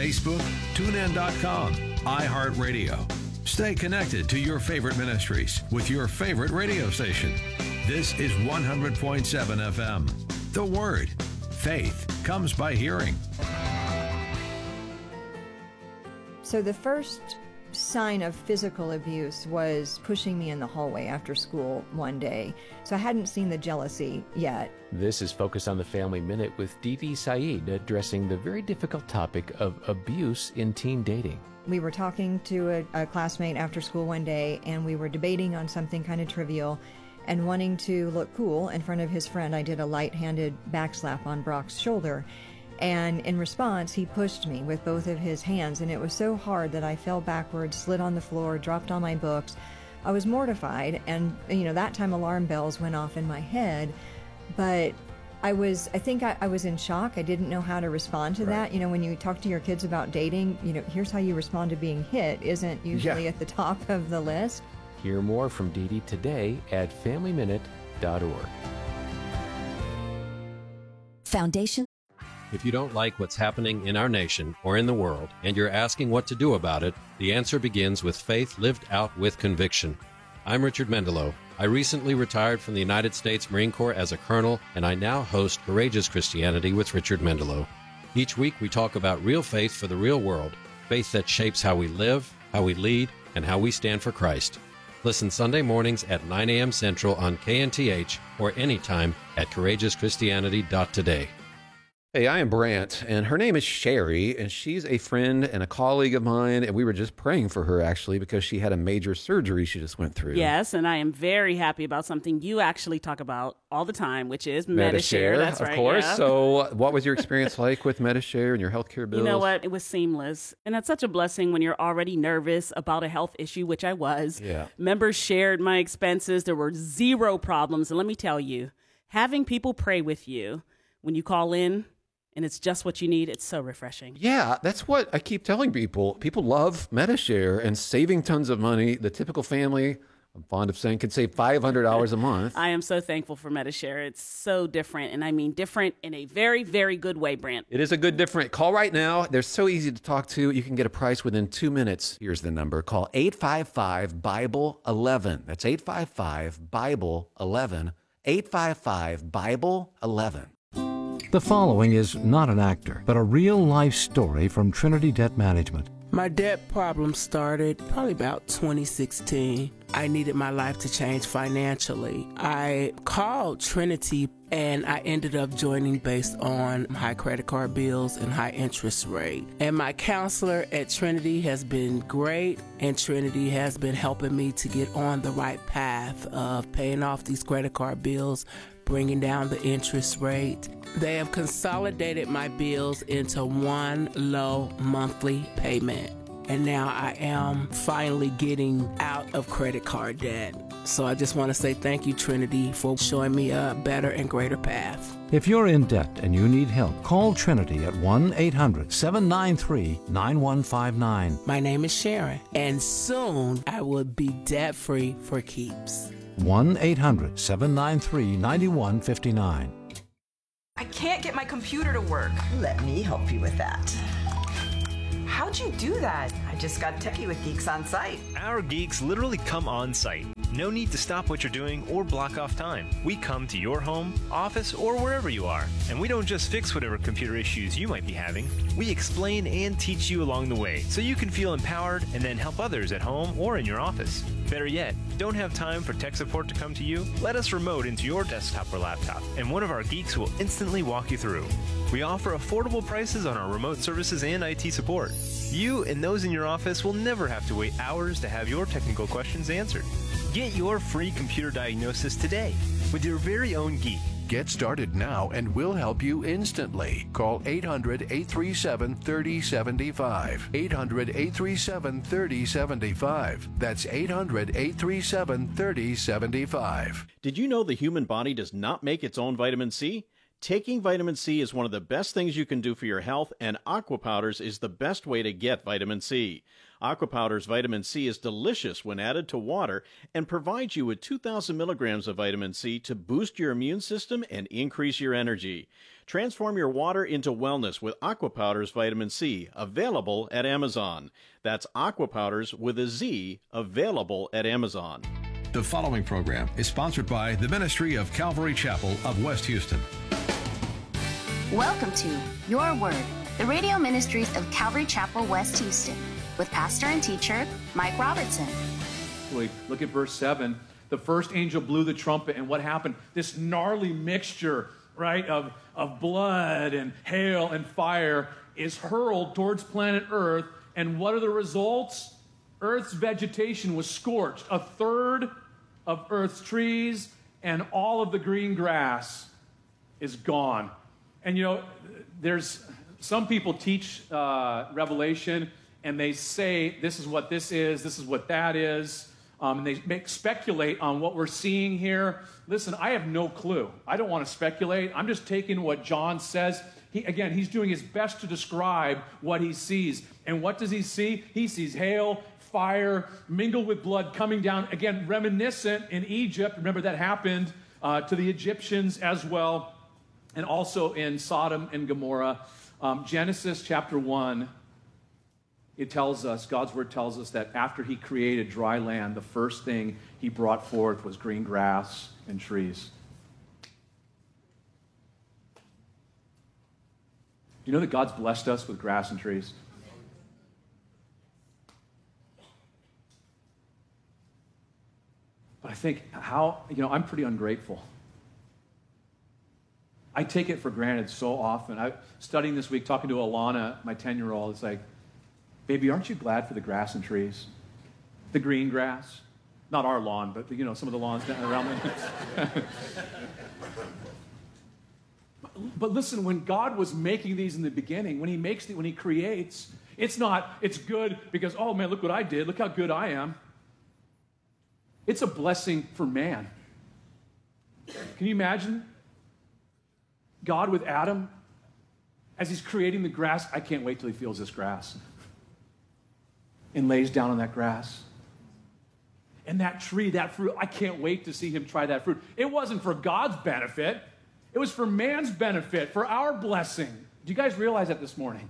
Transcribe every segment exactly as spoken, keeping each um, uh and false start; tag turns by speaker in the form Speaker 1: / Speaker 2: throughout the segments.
Speaker 1: Facebook, tune in dot com, iHeartRadio. Stay connected to your favorite ministries with your favorite radio station. This is one hundred point seven F M. The Word. Faith comes by hearing.
Speaker 2: So the first sign of physical abuse was pushing me in the hallway after school one day. So I hadn't seen the jealousy yet.
Speaker 3: This is Focus on the Family Minute with Dee Dee Saeed, addressing the very difficult topic of abuse in teen dating.
Speaker 2: We were talking to a, a classmate after school one day, and we were debating on something kind of trivial, and wanting to look cool in front of his friend, I did a light-handed backslap on Brock's shoulder. And in response, he pushed me with both of his hands, and it was so hard that I fell backwards, slid on the floor, dropped all my books. I was mortified, and, you know, that time alarm bells went off in my head. But I was, I think I, I was in shock. I didn't know how to respond to
Speaker 4: Right.
Speaker 2: that. You know, when you talk to your kids about dating, you know, here's how you respond to being hit isn't usually
Speaker 3: Yeah.
Speaker 2: at the top of the list.
Speaker 3: Hear more from Dee Dee today at family minute dot org.
Speaker 5: Foundation.
Speaker 6: If you don't like what's happening in our nation or in the world, and you're asking what to do about it, the answer begins with faith lived out with conviction. I'm Richard Mendelow. I recently retired from the United States Marine Corps as a colonel, and I now host Courageous Christianity with Richard Mendelow. Each week we talk about real faith for the real world, faith that shapes how we live, how we lead, and how we stand for Christ. Listen Sunday mornings at nine a.m. Central on K N T H or anytime at courageous christianity dot today.
Speaker 4: Hey, I am Brant, and her name is Sherry, and she's a friend and a colleague of mine, and we were just praying for her, actually, because she had a major surgery she just went through.
Speaker 7: Yes, and I am very happy about something you actually talk about all the time, which is Medi-Share. That's
Speaker 4: of
Speaker 7: right,
Speaker 4: course.
Speaker 7: yeah.
Speaker 4: So what was your experience like with Medi-Share and your healthcare bills?
Speaker 7: You know what? It was seamless. And that's such a blessing when you're already nervous about a health issue, which I was.
Speaker 4: Yeah.
Speaker 7: Members shared my expenses. There were zero problems. And let me tell you, having people pray with you when you call in, and it's just what you need, it's so refreshing.
Speaker 4: Yeah, that's what I keep telling people. People love Medi-Share and saving tons of money. The typical family, I'm fond of saying, could save five hundred dollars a month.
Speaker 7: I am so thankful for Medi-Share. It's so different, and I mean different in a very, very good way, Brant.
Speaker 4: It is a good different. Call right now. They're so easy to talk to. You can get a price within two minutes. Here's the number. Call eight five five, Bible eleven. That's eight five five, Bible eleven. eight five five, Bible eleven.
Speaker 8: The following is not an actor, but a real-life story from Trinity Debt Management.
Speaker 9: My debt problem started probably about twenty sixteen. I needed my life to change financially. I called Trinity and I ended up joining based on high credit card bills and high interest rate. And my counselor at Trinity has been great, and Trinity has been helping me to get on the right path of paying off these credit card bills, bringing down the interest rate. They have consolidated my bills into one low monthly payment. And now I am finally getting out of credit card debt. So I just want to say thank you, Trinity, for showing me a better and greater path.
Speaker 8: If you're in debt and you need help, call Trinity at one eight hundred, seven nine three, nine one five nine.
Speaker 9: My name is Sharon, and soon I will be debt-free for keeps.
Speaker 8: one eight hundred, seven nine three, nine one five nine.
Speaker 10: I can't get my computer to work. Let me help you with that. How'd you do that? I just got techie with Geeks on Site.
Speaker 11: Our geeks literally come on site. No need to stop what you're doing or block off time. We come to your home, office, or wherever you are. And we don't just fix whatever computer issues you might be having. We explain and teach you along the way so you can feel empowered and then help others at home or in your office. Better yet, don't have time for tech support to come to you? Let us remote into your desktop or laptop, and one of our geeks will instantly walk you through. We offer affordable prices on our remote services and I T support. You and those in your office will never have to wait hours to have your technical questions answered. Get your free computer diagnosis today with your very own geek.
Speaker 1: Get started now and we'll help you instantly. Call eight hundred, eight three seven, three oh seven five. eight hundred, eight three seven, three oh seven five. That's eight hundred, eight three seven, three oh seven five.
Speaker 12: Did you know the human body does not make its own vitamin C?
Speaker 5: Taking vitamin C is one of the best things you can do for your health, and Aqua Powders is the best way to get vitamin C. Aqua Powders Vitamin C is delicious when added to water and provides you with two thousand milligrams of vitamin C to boost your immune system and increase your energy. Transform your water into wellness with Aqua Powders Vitamin C, available at Amazon. That's Aqua Powders with a Z, available at Amazon.
Speaker 1: The following program is sponsored by the Ministry of Calvary Chapel of West Houston.
Speaker 12: Welcome to Your Word, the radio ministries of Calvary Chapel, West Houston, with pastor and teacher Mike Robertson.
Speaker 13: Look at verse seven. The first angel blew the trumpet, and what happened? This gnarly mixture, right, of, of blood and hail and fire is hurled towards planet Earth, and what are the results? Earth's vegetation was scorched. A third of Earth's trees and all of the green grass is gone. And you know, there's some people teach uh, Revelation, and they say this is what this is, this is what that is, um, and they make speculate on what we're seeing here. Listen, I have no clue. I don't want to speculate. I'm just taking what John says. He, again, he's doing his best to describe what he sees. And what does he see? He sees hail, fire, mingled with blood coming down. Again, reminiscent in Egypt. Remember that happened uh, to the Egyptians as well. And also in Sodom and Gomorrah. Um, Genesis chapter one, it tells us, God's word tells us that after he created dry land, the first thing he brought forth was green grass and trees. Do you know that God's blessed us with grass and trees? But I think how, you know, I'm pretty ungrateful. I take it for granted so often. I studying this week, talking to Alana, my ten-year-old, it's like, baby, aren't you glad for the grass and trees? The green grass. Not our lawn, but, you know, some of the lawns down around me. But listen, when God was making these in the beginning, when he makes the, when he creates, it's not, it's good because, oh man, look what I did. Look how good I am. It's a blessing for man. Can you imagine God with Adam as he's creating the grass? I can't wait till he feels this grass and lays down on that grass. And that tree, that fruit, I can't wait to see him try that fruit. It wasn't for God's benefit. It was for man's benefit, for our blessing. Do you guys realize that this morning?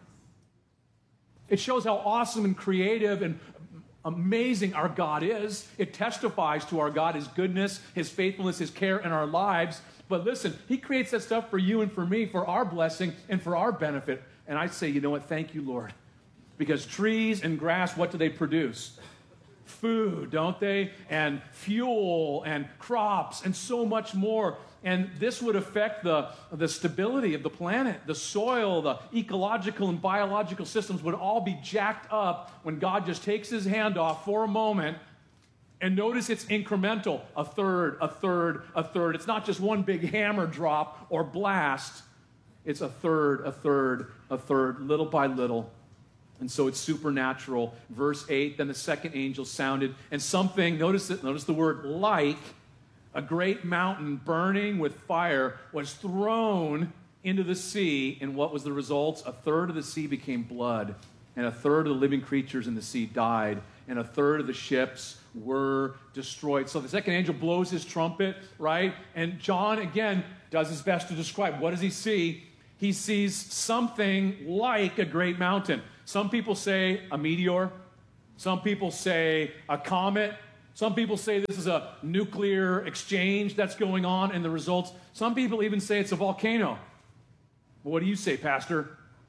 Speaker 13: It shows how awesome and creative and amazing our God is. It testifies to our God, his goodness, his faithfulness, his care in our lives. But listen, he creates that stuff for you and for me, for our blessing and for our benefit. And I say, you know what? Thank you, Lord. Because trees and grass, what do they produce? Food, don't they? And fuel and crops and so much more. And this would affect the, the stability of the planet. The soil, the ecological and biological systems would all be jacked up when God just takes his hand off for a moment. And notice it's incremental. A third, a third, a third. It's not just one big hammer drop or blast. It's a third, a third, a third, little by little. And so it's supernatural. Verse eight, then the second angel sounded, and something, notice it, notice the word like, a great mountain burning with fire was thrown into the sea. And what was the results? A third of the sea became blood, and a third of the living creatures in the sea died, and a third of the ships were destroyed. So the second angel blows his trumpet, right? And John, again, does his best to describe. What does he see? He sees something like a great mountain. Some people say a meteor. Some people say a comet. Some people say this is a nuclear exchange that's going on in the results. Some people even say it's a volcano. Well, what do you say, Pastor?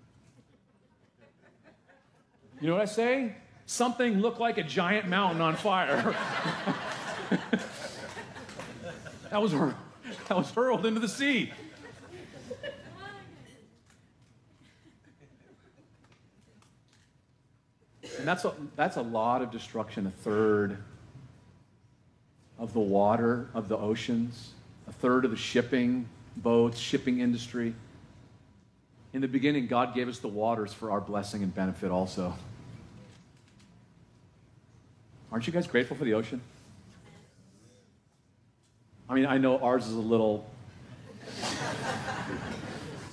Speaker 13: You know what I say? Something looked like a giant mountain on fire. that was hur- that was hurled into the sea. And that's a, that's a lot of destruction, a third of the water, of the oceans, a third of the shipping boats, shipping industry. In the beginning, God gave us the waters for our blessing and benefit also. Aren't you guys grateful for the ocean? I mean, I know ours is a little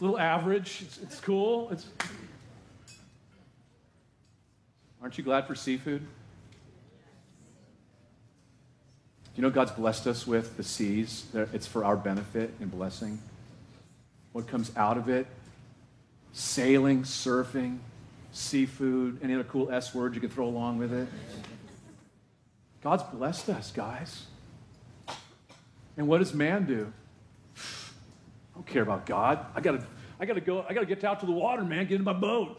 Speaker 13: a little average. It's, it's cool. It's... Aren't you glad for seafood? Do you know God's blessed us with the seas? It's for our benefit and blessing. What comes out of it? Sailing, surfing, seafood, any other cool S words you can throw along with it. God's blessed us, guys. And what does man do? I don't care about God. I gotta, I gotta go, I gotta get out to the water, man, get in my boat.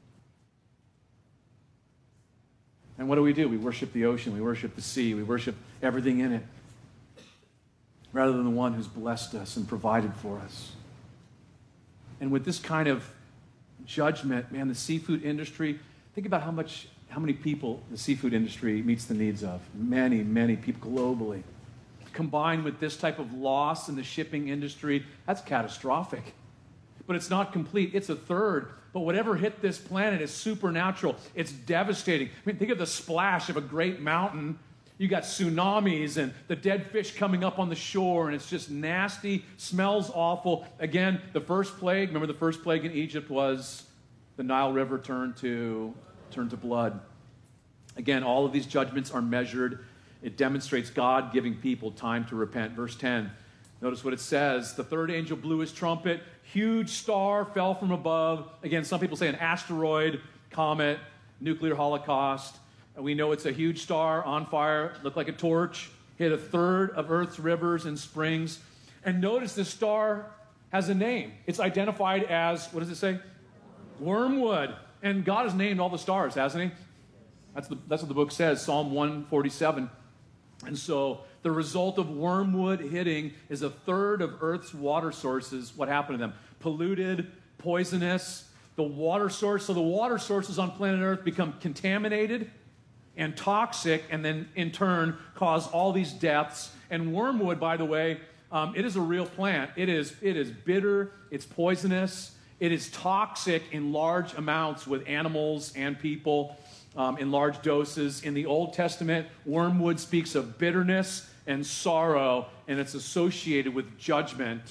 Speaker 13: And what do we do? We worship the ocean, we worship the sea, we worship everything in it, rather than the one who's blessed us and provided for us. And with this kind of judgment, man, the seafood industry, think about how much, how many people the seafood industry meets the needs of. Many, many people globally. Combined with this type of loss in the shipping industry, that's catastrophic. But it's not complete. It's a third. But whatever hit this planet is supernatural. It's devastating. I mean, think of the splash of a great mountain. You got tsunamis and the dead fish coming up on the shore, and it's just nasty, smells awful. Again, the first plague, remember the first plague in Egypt was the Nile River turned to, turned to blood. Again, all of these judgments are measured. It demonstrates God giving people time to repent. Verse ten, notice what it says. The third angel blew his trumpet. Huge star fell from above. Again, some people say an asteroid, comet, nuclear holocaust. We know it's a huge star on fire, looked like a torch, hit a third of Earth's rivers and springs. And notice this star has a name. It's identified as, what does it say? Wormwood. And God has named all the stars, hasn't he? That's, the, that's what the book says, Psalm one forty-seven. And so the result of wormwood hitting is a third of Earth's water sources, what happened to them? Polluted, poisonous. The water source, so the water sources on planet Earth become contaminated and toxic, and then in turn cause all these deaths. And wormwood, by the way, um, it is a real plant. It is, it is bitter, it's poisonous, it is toxic in large amounts with animals and people. Um, in large doses. In the Old Testament, wormwood speaks of bitterness and sorrow, and it's associated with judgment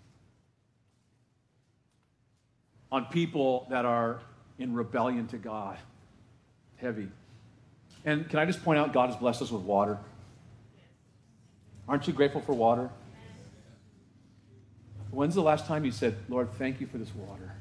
Speaker 13: on people that are in rebellion to God. Heavy. And can I just point out, God has blessed us with water. Aren't you grateful for water? When's the last time you said, Lord, thank you for this water?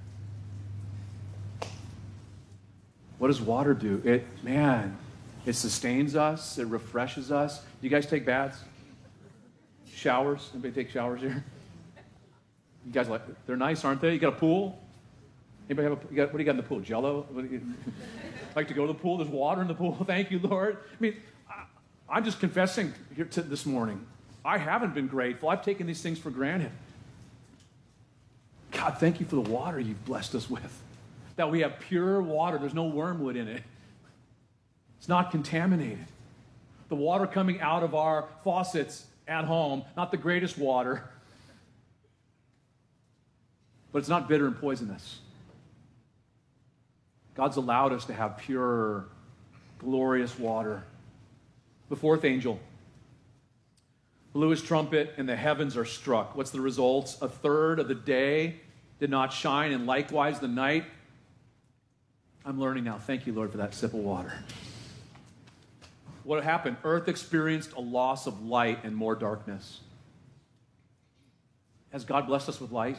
Speaker 13: What does water do? It, man, it sustains us. It refreshes us. Do you guys take baths? Showers? Anybody take showers here? You guys like, they're nice, aren't they? You got a pool? Anybody have a, you got, what do you got in the pool? Jello? What do you, like to go to the pool? There's water in the pool. Thank you, Lord. I mean, I, I'm just confessing here to this morning. I haven't been grateful. I've taken these things for granted. God, thank you for the water you've blessed us with. That we have pure water. There's no wormwood in it. It's not contaminated. The water coming out of our faucets at home, not the greatest water, but it's not bitter and poisonous. God's allowed us to have pure, glorious water. The fourth angel blew his trumpet, and the heavens are struck. What's the results? A third of the day did not shine, and likewise the night. I'm learning now. Thank you, Lord, for that sip of water. What happened? Earth experienced a loss of light and more darkness. Has God blessed us with light?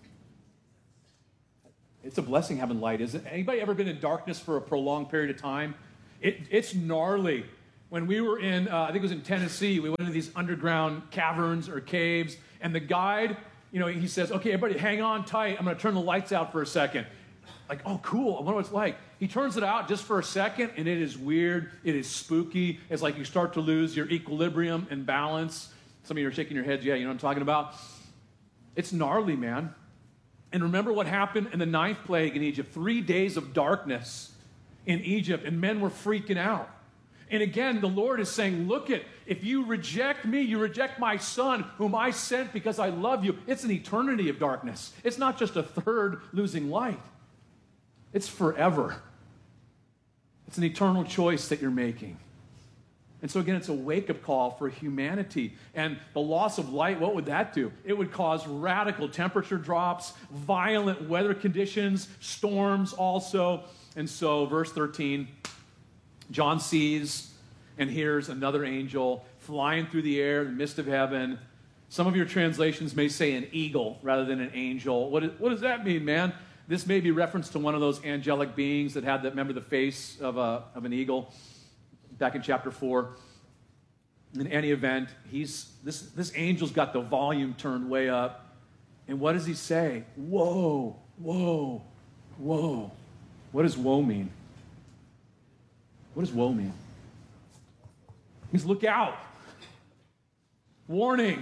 Speaker 13: It's a blessing having light, isn't it? Anybody ever been in darkness for a prolonged period of time? It, it's gnarly. When we were in, uh, I think it was in Tennessee, we went into these underground caverns or caves, and the guide, you know, he says, okay, everybody hang on tight. I'm going to turn the lights out for a second. Like, oh, cool. I wonder what it's like. He turns it out just for a second, and it is weird. It is spooky. It's like you start to lose your equilibrium and balance. Some of you are shaking your heads. Yeah, you know what I'm talking about? It's gnarly, man. And remember what happened in the ninth plague in Egypt. Three days of darkness in Egypt, and men were freaking out. And again, the Lord is saying, look it, if you reject me, you reject my son, whom I sent because I love you. It's an eternity of darkness. It's not just a third losing light. It's forever. It's an eternal choice that you're making. And so again, it's a wake-up call for humanity. And the loss of light, what would that do? It would cause radical temperature drops, violent weather conditions, storms also. And so verse thirteen, John sees and hears another angel flying through the air in the midst of heaven. Some of your translations may say an eagle rather than an angel. What, is, what does that mean, man? This may be reference to one of those angelic beings that had, that, remember, the face of, a, of an eagle back in chapter four. In any event, he's this, this angel's got the volume turned way up. And what does he say? Whoa, whoa, whoa. What does woe mean? What does woe mean? It means look out. Warning.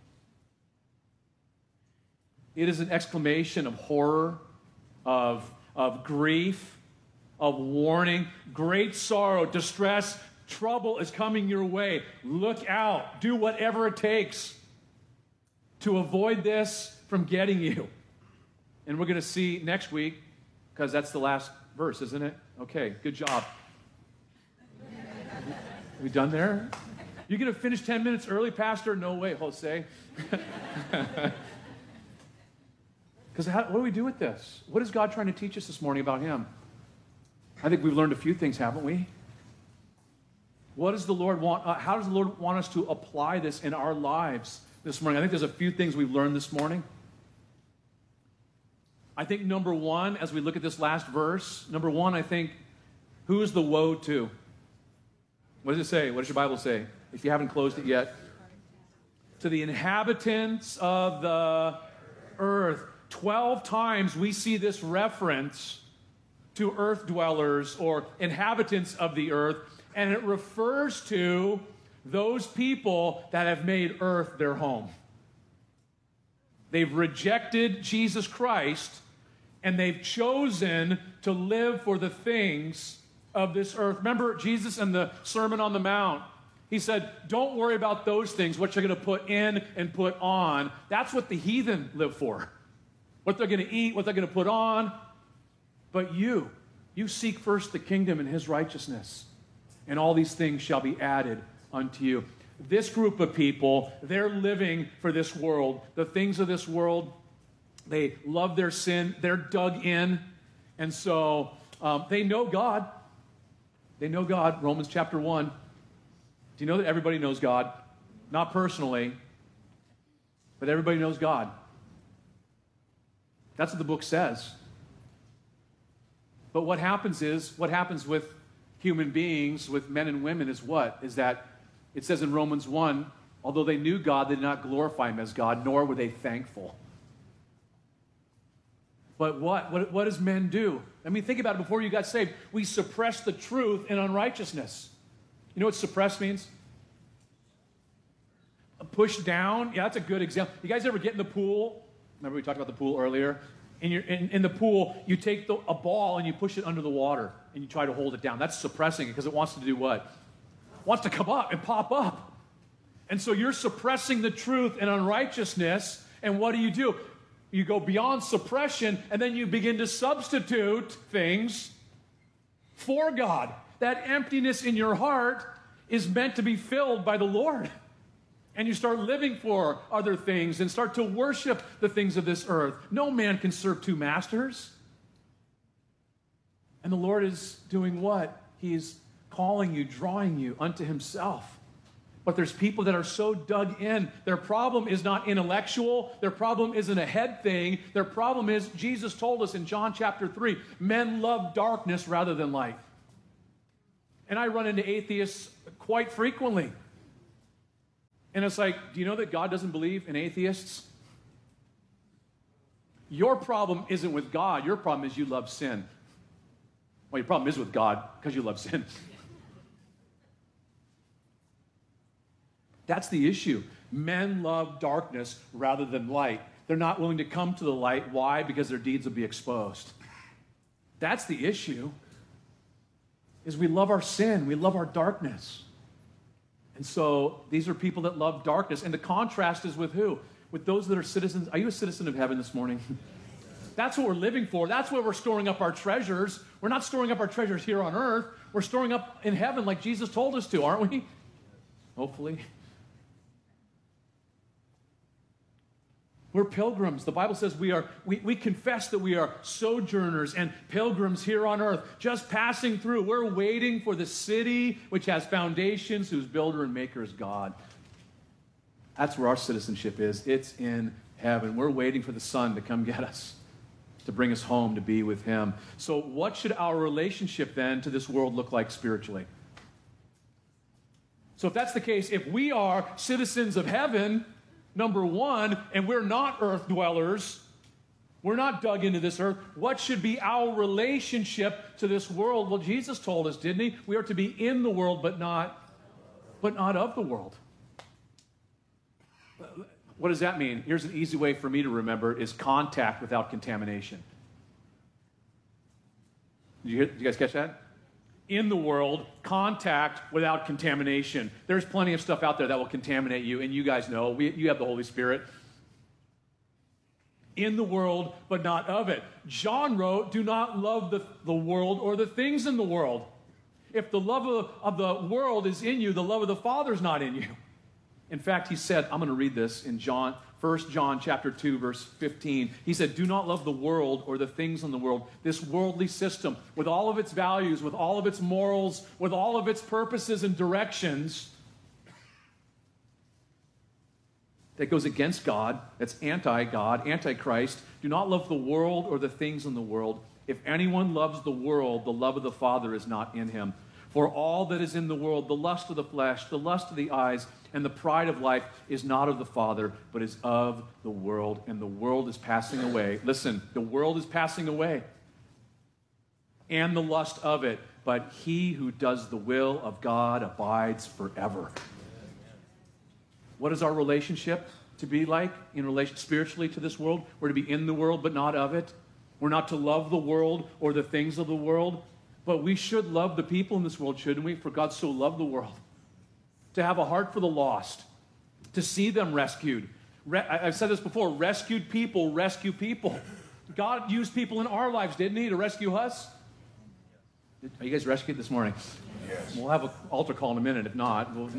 Speaker 13: It is an exclamation of horror, of, of grief, of warning. Great sorrow, distress, trouble is coming your way. Look out. Do whatever it takes to avoid this from getting you. And we're going to see next week, because that's the last verse, isn't it? Okay, good job. Are we done there? You're going to finish ten minutes early, Pastor? No way, Jose. Because what do we do with this? What is God trying to teach us this morning about him? I think we've learned a few things, haven't we? What does the Lord want? Uh, how does the Lord want us to apply this in our lives this morning? I think there's a few things we've learned this morning. I think number one, as we look at this last verse, number one, I think, who is the woe to? What does it say? What does your Bible say? If you haven't closed it yet. To the inhabitants of the earth. Twelve times we see this reference to earth dwellers or inhabitants of the earth, and it refers to those people that have made earth their home. They've rejected Jesus Christ, and they've chosen to live for the things of this earth. Remember Jesus in the Sermon on the Mount, he said, don't worry about those things, what you're going to put in and put on. That's what the heathen live for. What they're going to eat, what they're going to put on. But you, you seek first the kingdom and his righteousness, and all these things shall be added unto you. This group of people, they're living for this world. The things of this world, they love their sin. They're dug in. And so um, they know God. They know God. Romans chapter one. Do you know that everybody knows God? Not personally, but everybody knows God. That's what the book says. But what happens is, what happens with human beings, with men and women, is what? Is that it says in Romans one, although they knew God, they did not glorify him as God, nor were they thankful. But what? What, what does men do? I mean, think about it. Before you got saved, we suppressed the truth in unrighteousness. You know what suppress means? Push down. Yeah, that's a good example. You guys ever get in the pool? Remember we talked about the pool earlier? In, your, in, in the pool, you take the, a ball and you push it under the water and you try to hold it down. That's suppressing it because it wants to do what? It wants to come up and pop up. And so you're suppressing the truth in unrighteousness, and what do you do? You go beyond suppression, and then you begin to substitute things for God. That emptiness in your heart is meant to be filled by the Lord. And you start living for other things and start to worship the things of this earth. No man can serve two masters. And the Lord is doing what? He's calling you, drawing you unto himself. But there's people that are so dug in. Their problem is not intellectual. Their problem isn't a head thing. Their problem is, Jesus told us in John chapter three, men love darkness rather than light. And I run into atheists quite frequently. And it's like, do you know that God doesn't believe in atheists? Your problem isn't with God. Your problem is you love sin. Well, your problem is with God because you love sin. That's the issue. Men love darkness rather than light. They're not willing to come to the light. Why? Because their deeds will be exposed. That's the issue. Is we love our sin. We love our darkness. And so these are people that love darkness. And the contrast is with who? With those that are citizens. Are you a citizen of heaven this morning? That's what we're living for. That's where we're storing up our treasures. We're not storing up our treasures here on earth. We're storing up in heaven like Jesus told us to, aren't we? hopefully. We're pilgrims. The Bible says we are, we, we confess that we are sojourners and pilgrims here on earth, just passing through. We're waiting for the city which has foundations, whose builder and maker is God. That's where our citizenship is. It's in heaven. We're waiting for the Son to come get us, to bring us home to be with him. So what should our relationship then to this world look like spiritually? So if that's the case, if we are citizens of heaven, number one, and we're not earth dwellers, we're not dug into this earth, what should be our relationship to this world? Well, Jesus told us, didn't he? We are to be in the world, but not, but not of the world. What does that mean? Here's an easy way for me to remember, is contact without contamination. Did you, hear, did you guys catch that? In the world, contact without contamination. There's plenty of stuff out there that will contaminate you, and you guys know, we, you have the Holy Spirit. In the world, but not of it. John wrote, do not love the, the world or the things in the world. If the love of, of the world is in you, the love of the Father is not in you. In fact, he said, I'm going to read this in John, First John chapter two, verse fifteen. He said, do not love the world or the things in the world, this worldly system, with all of its values, with all of its morals, with all of its purposes and directions, that goes against God, that's anti-God, anti-Christ. Do not love the world or the things in the world. If anyone loves the world, the love of the Father is not in him. For all that is in the world, the lust of the flesh, the lust of the eyes, and the pride of life is not of the Father, but is of the world, and the world is passing away. Listen, the world is passing away, and the lust of it, but he who does the will of God abides forever. What is our relationship to be like in relation spiritually to this world? We're to be in the world, but not of it. We're not to love the world or the things of the world, but we should love the people in this world, shouldn't we? For God so loved the world. To have a heart for the lost, to see them rescued. Re- I've said this before, rescued people rescue people. God used people in our lives, didn't he, to rescue us? Are you guys rescued this morning? Yes. We'll have an altar call in a minute. If not, we'll...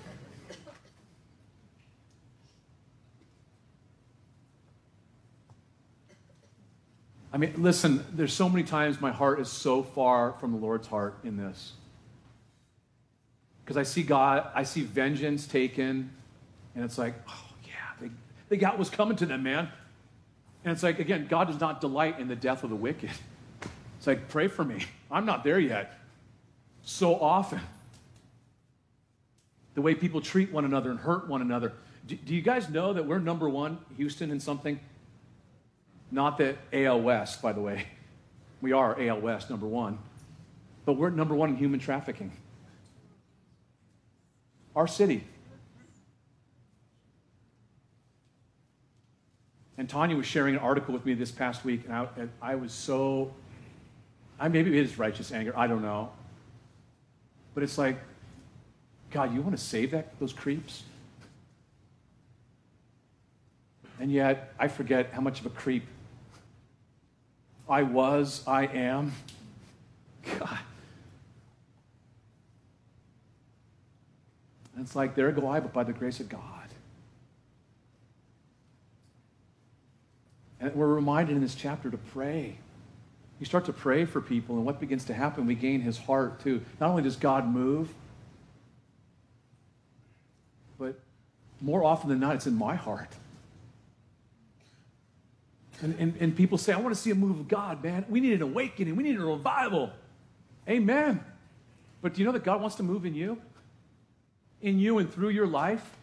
Speaker 13: I mean, listen, there's so many times my heart is so far from the Lord's heart in this. Because I see God, I see vengeance taken, and it's like, oh, yeah, they, they got what's coming to them, man. And it's like, again, God does not delight in the death of the wicked. It's like, pray for me. I'm not there yet. So often, the way people treat one another and hurt one another. Do, do you guys know that we're number one, Houston, in something? Not that A L West, by the way. We are A L West, number one. But we're number one in human trafficking. Our city. And Tanya was sharing an article with me this past week, and I, and I was so, I maybe it is righteous anger, I don't know. But it's like, God, you want to save that those creeps? And yet, I forget how much of a creep I was, I am. God. And it's like, there go I, but by the grace of God. And we're reminded in this chapter to pray. You start to pray for people, and what begins to happen? We gain his heart, too. Not only does God move, but more often than not, it's in my heart. And, and, and people say, I want to see a move of God, man. We need an awakening. We need a revival. Amen. But do you know that God wants to move in you? In you and through your life?